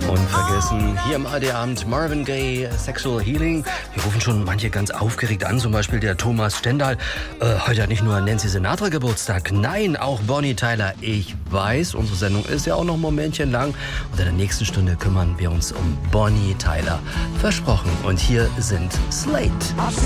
Unvergessen, hier im AD-Abend Marvin Gaye, Sexual Healing. Hier rufen schon manche ganz aufgeregt an, zum Beispiel der Thomas Stendal. Heute hat nicht nur Nancy Sinatra Geburtstag, nein, auch Bonnie Tyler. Ich weiß, unsere Sendung ist ja auch noch ein Momentchen lang. Und in der nächsten Stunde kümmern wir uns um Bonnie Tyler. Versprochen. Und hier sind Slate.